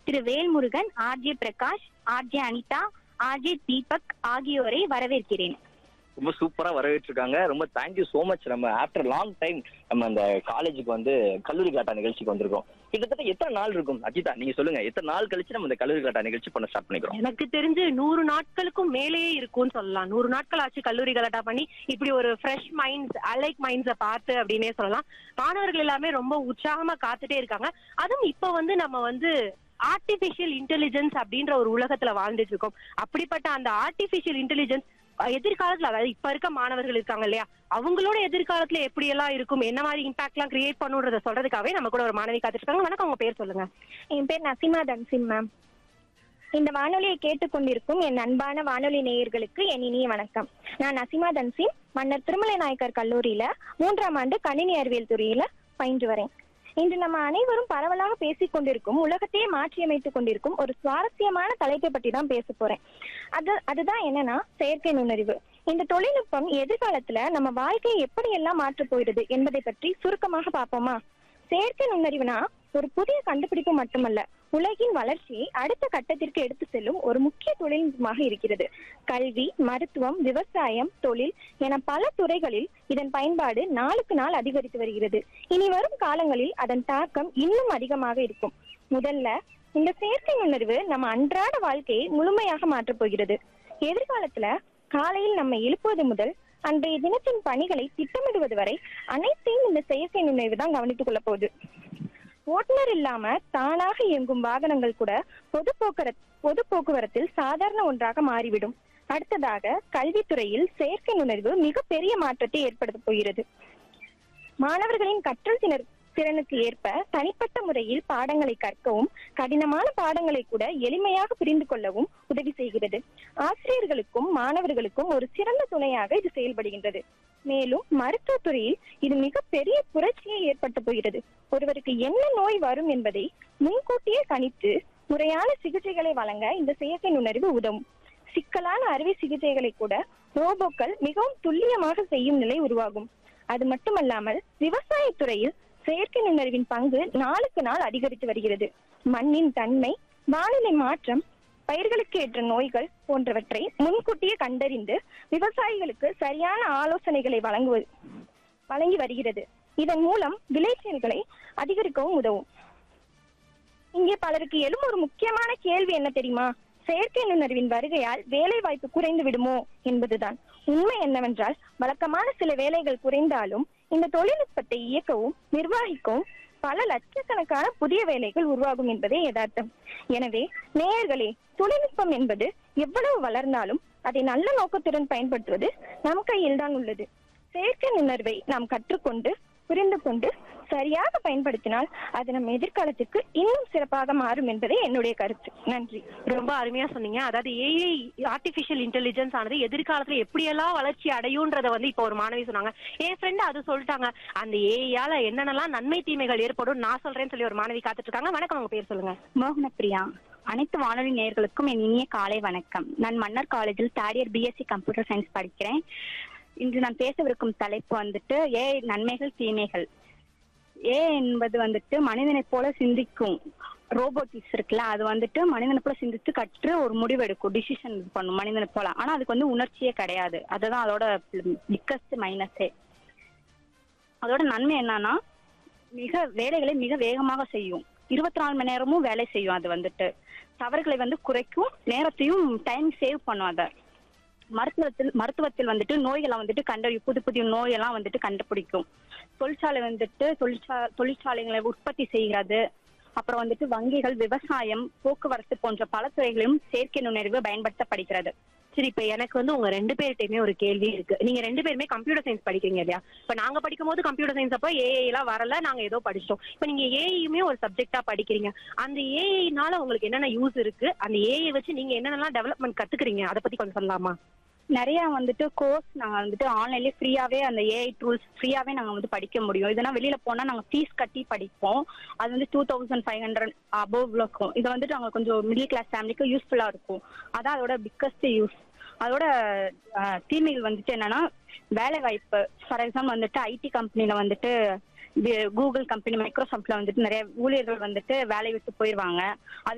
திரு Velmurugan, RJ Prakash, RJ Anitha, RJ Deepak ஆகியோரை வரவேற்கிறேன். ரொம்ப சூப்பரா வரவேற்றிருக்காங்க. ரொம்ப தேங்க்யூ சோ மச். நம்ம ஆஃப்டர் லாங் டைம் நம்ம அந்த காலேஜுக்கு வந்து கல்லூரி கலாட்டா நிகழ்ச்சிக்கு வந்திருக்கோம். கிட்டத்தட்ட எத்தனை நாள் இருக்கும் அஜிதா, நீங்க சொல்லுங்க, எத்தனை நாள் கழிச்சு நம்ம இந்த கல்லூரி கலாட்டா நிகழ்ச்சி பண்ண ஸ்டார்ட் பண்ணிக்கிறோம்? எனக்கு தெரிஞ்சு 100 நாட்களுக்கும் மேலேயே இருக்கும்னு சொல்லலாம். 100 நாட்கள் ஆச்சு கல்லூரி கலாட்டா பண்ணி இப்படி ஒரு ஃப்ரெஷ் மைண்ட்ஸ், அலைக் மைண்ட்ஸை பார்த்து அப்படின்னே சொல்லலாம். மாணவர்கள் எல்லாமே ரொம்ப உற்சாகமா காத்துட்டே இருக்காங்க. அதுவும் இப்ப வந்து நம்ம வந்து ஆர்டிபிஷியல் இன்டெலிஜென்ஸ் அப்படின்ற ஒரு உலகத்துல வாழ்ந்துட்டு இருக்கோம். அப்படிப்பட்ட அந்த ஆர்டிபிஷியல் இன்டெலிஜென்ஸ் எதிர்காலத்துல, அதாவது இப்ப இருக்க மாணவர்கள் இருக்காங்க இல்லையா, அவங்களோட எதிர்காலத்துல எப்படி எல்லாம் இருக்கும், என்ன மாதிரி இம்பாக்ட் எல்லாம் கிரியேட் பண்ணுன்றத சொல்றதுக்காகவே நம்ம கூட ஒரு மாணவி காத்துட்டு இருக்காங்க. வணக்கம், உங்க பேர் சொல்லுங்க. என் பேர் நசிமா தன்சிம் மேம். இந்த வானொலியை கேட்டுக்கொண்டிருக்கும் என் அன்பான வானொலி நேயர்களுக்கு என் இனிய வணக்கம். நான் நசிமா தன்சிம், மன்னர் திருமலை நாயக்கர் கல்லூரியில 3ஆம் ஆண்டு கணினி அறிவியல் துறையில பயின்று வரேன். இன்று நம்ம அனைவரும் பரவலாக பேசிக் கொண்டிருக்கும், உலகத்தையே மாற்றியமைத்துக் கொண்டிருக்கும் ஒரு சுவாரஸ்யமான தலைப்பை பற்றி தான் பேச போறேன். அதுதான் என்னன்னா செயற்கை நுண்ணறிவு. இந்த தொழில்நுட்பம் எதிர்காலத்துல நம்ம வாழ்க்கையை எப்படி எல்லாம் மாற்ற போயிடுது என்பதை பற்றி சுருக்கமாக பார்ப்போமா? செயற்கை நுண்ணறிவுனா ஒரு புதிய கண்டுபிடிப்பு மட்டுமல்ல, உலகின் வளர்ச்சியை அடுத்த கட்டத்திற்கு எடுத்து செல்லும் ஒரு முக்கிய தொழில்நுட்பமாக இருக்கிறது. கல்வி, மருத்துவம், விவசாயம், தொழில் என பல துறைகளில் இதன் பயன்பாடு நாளுக்கு நாள் அதிகரித்து வருகிறது. இனி வரும் காலங்களில் அதன் தாக்கம் இன்னும் அதிகமாக இருக்கும். முதல்ல, இந்த செயற்கை நுண்ணறிவு நம்ம அன்றாட வாழ்க்கையை முழுமையாக மாற்றப் போகிறது. எதிர்காலத்துல காலையில் நம்ம எழுப்புவது முதல் அன்றைய தினத்தின் பணிகளை திட்டமிடுவது வரை அனைத்தையும் இந்த செயற்கை நுண்ணறிவு தான் கவனித்துக் கொள்ள போகுது. ஓட்டுநர் இல்லாம தானாக இயங்கும் வாகனங்கள் கூட பொது போக்குவரத்தில் சாதாரண ஒன்றாக மாறிவிடும். அடுத்ததாக, கல்வித்துறையில் செயற்கை நுண்ணறிவு மிக பெரிய மாற்றத்தை ஏற்படுத்த போகிறது. மாணவர்களின் கற்றல் திறனுக்கு ஏற்ப தனிப்பட்ட முறையில் பாடங்களை கற்கவும், கடினமான பாடங்களை கூட எளிமையாக புரிந்து கொள்ளவும் உதவி செய்கிறது. ஆசிரியர்களுக்கும் மாணவர்களுக்கும் ஒரு சிறந்த துணையாக இது செயல்படுகின்றது. மேலும் மருத்துவத்துறையில் இது மிக பெரிய புரட்சியை ஏற்படுத்த போகிறது. ஒருவருக்கு என்ன நோய் வரும் என்பதை முன்கூட்டியே கணித்து முறையான சிகிச்சைகளை வழங்க இந்த செயற்கை நுண்ணறிவு உதவும். சிக்கலான அறுவை சிகிச்சைகளை கூட ரோபோக்கள் மிகவும் துல்லியமாக செய்யும் நிலை உருவாகும். அது மட்டுமல்லாமல் விவசாயத்துறையில் செயற்கை நுண்ணறிவின் பங்கு நாளுக்கு நாள் அதிகரித்து வருகிறது. மண்ணின் தன்மை, வானிலை மாற்றம், பயிர்களுக்கு ஏற்ற நோய்கள் போன்றவற்றை முன்கூட்டியே கண்டறிந்து விவசாயிகளுக்கு சரியான ஆலோசனைகளை வழங்கி வருகிறது. இதன் மூலம் விளைச்சல்களை அதிகரிக்கவும் உதவும். இங்கே பலருக்கு எழும் ஒரு முக்கியமான கேள்வி என்ன தெரியுமா? செயற்கை நுண்ணறிவின் வருகையால் வேலை வாய்ப்பு குறைந்து விடுமோ என்பதுதான். உண்மை என்னவென்றால், வழக்கமான சில வேலைகள் குறைந்தாலும் இந்த தொழில்நுட்பத்தை இயக்கவும் நிர்வகிக்கவும் பல லட்சக்கணக்கான புதிய வேலைகள் உருவாகும் என்பதே யதார்த்தம். எனவே நேயர்களே, தொழில்நுட்பம் என்பது எவ்வளவு வளர்ந்தாலும் அதை நல்ல நோக்கத்துடன் பயன்படுத்துவது நம் கையில் தான் உள்ளது. செயற்கை நுண்ணறிவை நாம் கற்றுக்கொண்டு புரிந்து கொண்டு சரியாக பயன்படுத்தினால் அது நம்ம எதிர்காலத்துக்கு இன்னும் சிறப்பாக மாறும் என்பதே என்னுடைய கருத்து. நன்றி. ரொம்ப அருமையா சொன்னீங்க. அதாவது ஏஐ, ஆர்டிபிஷியல் இன்டெலிஜென்ஸ் ஆனது எதிர்காலத்துல எப்படியெல்லாம் வளர்ச்சி அடையும்ன்றத வந்து இப்போ ஒரு மாணவி சொன்னாங்க. என் ஃப்ரெண்ட் அது சொல்லிட்டாங்க, அந்த ஏஐயால என்னென்னலாம் நன்மை தீமைகள் ஏற்படும் நான் சொல்றேன்னு சொல்லி ஒரு மாணவி காத்துட்டு இருக்காங்க. வணக்கம், உங்க பேர் சொல்லுங்க. மோகனப்பிரியா. அனைத்து வானொலி நேயர்களுக்கும் என் இனிய காலை வணக்கம். நான் மன்னர் காலேஜில் third year BSc computer science படிக்கிறேன். இன்று நான் பேசவிருக்கும் தலைப்பு வந்துட்டு ஏஐ நன்மைகள் தீமைகள். ஏஐ என்பது வந்துட்டு மனிதனை போல சிந்திக்கும் ரோபோட்டிக்ஸ் இருக்குல்ல, அது வந்துட்டு மனிதனை போல சிந்தித்து கற்று ஒரு முடிவு எடுக்கும், டிசிஷன் பண்ணும் மனிதனை போல. ஆனா அதுக்கு வந்து உணர்ச்சியே கிடையாது. அதுதான் அதோட பிக்கஸ்ட் மைனஸே. அதோட நன்மை என்னன்னா, வேலைகளை மிக வேகமாக செய்யும். 24 மணி நேரமும் வேலை செய்யும். அது வந்துட்டு தவறுகளை வந்து குறைக்கும், நேரத்தையும் டைம் சேவ் பண்ணும். அதை மருத்துவத்தில் வந்துட்டு நோய்களை வந்துட்டு கண்டறியும், புதிய நோயெல்லாம் வந்துட்டு கண்டுபிடிக்கும். தொழிற்சாலை வந்துட்டு தொழிற்சாலைகளை உற்பத்தி செய்கிறது. அப்புறம் வந்துட்டு வங்கிகள், விவசாயம், போக்குவரத்து போன்ற பல துறைகளிலும் செயற்கை நுண்ணறிவு பயன்படுத்தப்படுகிறது. சரி, இப்ப எனக்கு வந்து உங்க 2 பேர்கிட்டயுமே ஒரு கேள்வி இருக்கு. நீங்க 2 பேருமே கம்ப்யூட்டர் சயின்ஸ் படிக்கிறீங்க இல்லையா? இப்ப நாங்க படிக்கும் போது கம்ப்யூட்டர் சயின்ஸ் அப்ப ஏஐ எல்லாம் வரல, நாங்க ஏதோ படிச்சிட்டோம். இப்ப நீங்க ஏஐயுமே ஒரு சப்ஜெக்டா படிக்கிறீங்க. அந்த ஏஐனால உங்களுக்கு என்னென்ன யூஸ் இருக்கு? அந்த ஏஐ வச்சு நீங்க என்னென்னலாம் டெவலப்மெண்ட் கத்துக்கிறீங்க, அதை பத்தி கொஞ்சம் சொல்லலாமா? நிறைய வந்துட்டு கோர்ஸ் நாங்க வந்துட்டு ஆன்லைன்லயே ஃப்ரீயாவே அந்த ஏஐ டூல்ஸ் ஃப்ரீயாவே நாங்க வந்து படிக்க முடியும். இதெல்லாம் வெளியில போனா நாங்க ஃபீஸ் கட்டி படிப்போம். அது வந்து 2500 அபோவ்ல இருக்கும். இது வந்துட்டு நாங்க கொஞ்சம் மிடில் கிளாஸ் ஃபேமிலிக்கு யூஸ்ஃபுல்லா இருக்கும். அதான் அதோட பிக்கஸ்ட் யூஸ். அதோட தீமைகள் வந்துட்டு என்னன்னா, வேலை வாய்ப்பு. ஃபார் எக்ஸாம்பிள் வந்துட்டு ஐடி கம்பெனில வந்துட்டு கூகுள் கம்பெனி, மைக்ரோசாஃப்ட்ல வந்துட்டு நிறைய ஊழியர்கள் வந்துட்டு வேலையை விட்டு போயிடுவாங்க.